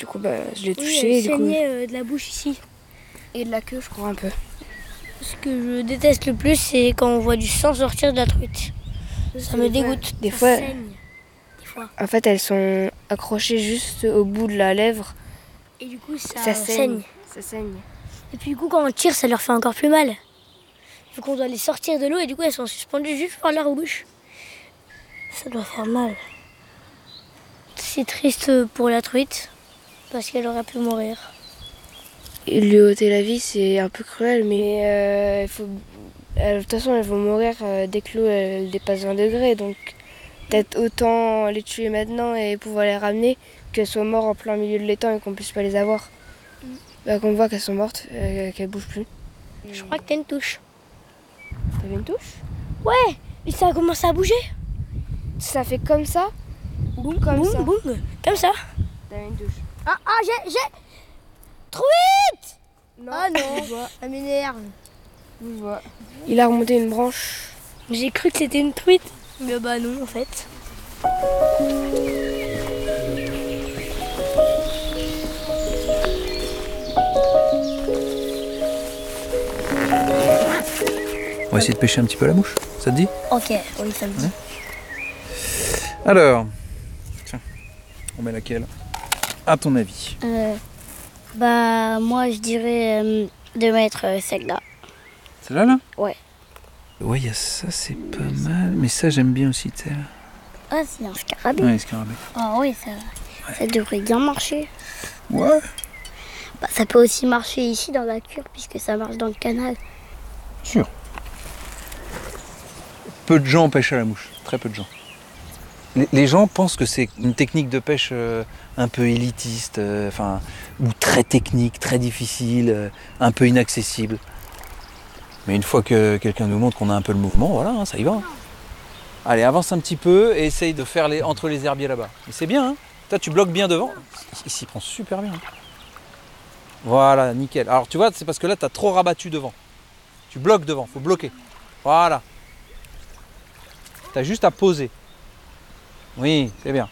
coup, je l'ai Oui, touché. elle saignait de la bouche ici. Et de la queue, je crois, un peu. Ce que je déteste le plus, c'est quand on voit du sang sortir de la truite. Ça me dégoûte. Des Ça fois, saigne. Des fois. en fait, elles sont accrochées juste au bout de la lèvre. Et du coup, Ça saigne. Ça saigne. Et puis du coup, quand on tire, ça leur fait encore plus mal. Donc on doit les sortir de l'eau et du coup, elles sont suspendues juste par leur bouche. Ça doit faire mal. C'est triste pour la truite, parce qu'elle aurait pu mourir. Et lui ôter la vie, c'est un peu cruel, mais il faut... de toute façon, elles vont mourir dès que l'eau elle dépasse 20 degrés. Donc peut-être autant les tuer maintenant et pouvoir les ramener qu'elles soient mortes en plein milieu de l'étang et qu'on puisse pas les avoir. Qu'on voit qu'elles sont mortes, qu'elles bougent plus. Je crois que t'as une touche. T'avais une touche? Ouais, et ça a commencé à bouger. Ça fait comme ça? Boum, comme ça. Boum, comme ça. T'avais une touche. Ah, j'ai... Truite! Non. Ah non, ça m'énerve. Je vois. Il a remonté une branche. J'ai cru que c'était une truite. Mais bah non, en fait. On va essayer de pêcher un petit peu la mouche, ça te dit? Ok, oui, ça me dit. Alors, tiens, on met laquelle? À ton avis? Moi, je dirais de mettre celle-là. Celle-là, là? Ouais. Ouais, il y a ça, c'est pas mal. Mais ça, j'aime bien aussi, tu sais. Ah, c'est un scarabée. Ouais, scarabée. Ah oui, ça devrait bien marcher. Ouais. Ça peut aussi marcher ici dans la cure, puisque ça marche dans le canal. Sûr. Peu de gens pêchent à la mouche, très peu de gens. Les gens pensent que c'est une technique de pêche un peu élitiste, ou très technique, très difficile, un peu inaccessible. Mais une fois que quelqu'un nous montre qu'on a un peu le mouvement, voilà, ça y va. Allez, avance un petit peu et essaye de faire entre les herbiers là-bas. Et c'est bien, hein. Toi, tu bloques bien devant. Il s'y prend super bien. Voilà, nickel. Alors, tu vois, c'est parce que là, tu as trop rabattu devant. Tu bloques devant, faut bloquer. Voilà. Tu as juste à poser. Oui, c'est bien.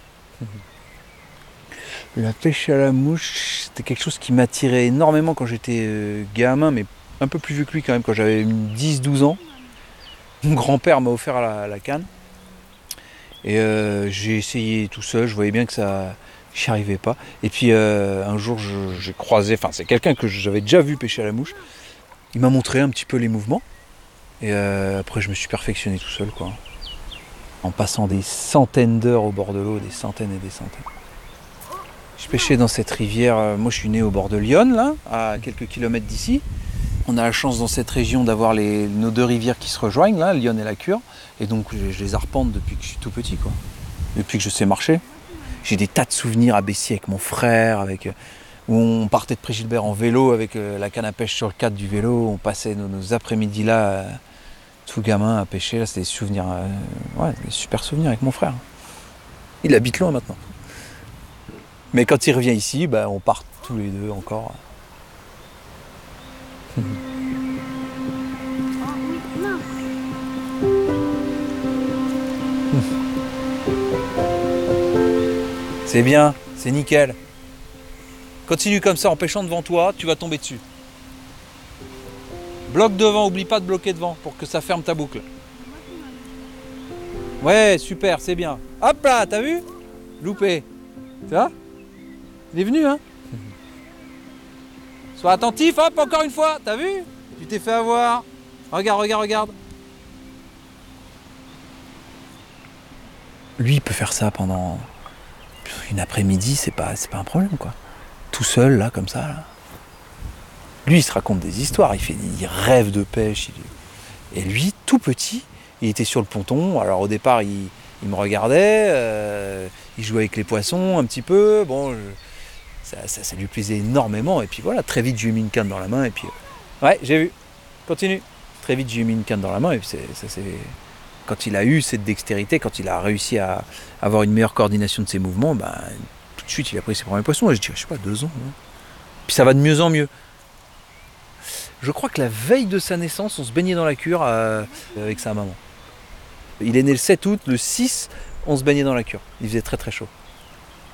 La pêche à la mouche, c'était quelque chose qui m'attirait énormément quand j'étais gamin, mais un peu plus vieux que lui quand même, quand j'avais 10-12 ans. Mon grand-père m'a offert la canne. Et j'ai essayé tout seul, je voyais bien que ça, j'y arrivais pas. Et puis un jour, j'ai croisé, c'est quelqu'un que j'avais déjà vu pêcher à la mouche. Il m'a montré un petit peu les mouvements. Et après, je me suis perfectionné tout seul, quoi. En passant des centaines d'heures au bord de l'eau, des centaines et des centaines. Je pêchais dans cette rivière, moi je suis né au bord de l'Yonne, là, à quelques kilomètres d'ici. On a la chance dans cette région d'avoir nos deux rivières qui se rejoignent, là, l'Yonne et la Cure. Et donc je les arpente depuis que je suis tout petit, quoi. Depuis que je sais marcher. J'ai des tas de souvenirs à Bessiers avec mon frère, où on partait de Pré-Gilbert en vélo avec la canne à pêche sur le cadre du vélo. On passait nos après-midi là, tout gamin, à pêcher. Là, c'était des souvenirs, des super souvenirs avec mon frère. Il habite loin maintenant. Mais quand il revient ici, on part tous les deux encore. C'est bien, c'est nickel. Continue comme ça en pêchant devant toi, tu vas tomber dessus. Bloque devant, oublie pas de bloquer devant pour que ça ferme ta boucle. Ouais, super, c'est bien. Hop là, t'as vu? Loupé. Tu vois? Il est venu, hein? Sois attentif, hop, encore une fois, t'as vu? Tu t'es fait avoir. Regarde, regarde, regarde. Lui, il peut faire ça pendant une après-midi, c'est pas un problème, quoi. Tout seul, là, comme ça, là. Lui, il se raconte des histoires, il rêve de pêche. Et lui, tout petit, il était sur le ponton. Alors au départ, il me regardait, il jouait avec les poissons un petit peu. Bon, ça lui plaisait énormément. Et puis voilà, très vite, je lui ai mis une canne dans la main. Et puis, ouais, j'ai vu. Continue. Très vite, j'ai mis une canne dans la main. Et puis quand il a eu cette dextérité, quand il a réussi à avoir une meilleure coordination de ses mouvements, tout de suite, il a pris ses premiers poissons. Et je dirais, je sais pas, 2 ans. Hein. Puis ça va de mieux en mieux. Je crois que la veille de sa naissance, on se baignait dans la cure avec sa maman. Il est né le 7 août, le 6, on se baignait dans la cure. Il faisait très très chaud.